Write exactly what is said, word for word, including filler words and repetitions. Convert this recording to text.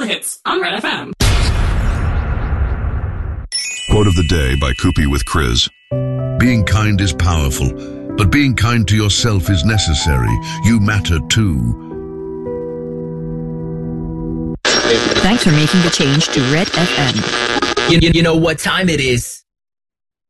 hits on Red F M. Quote of the day by Koopy with Chris. Being kind is powerful, but being kind to yourself is necessary. You matter too. Thanks for making the change to Red F M. You, you, you know what time it is.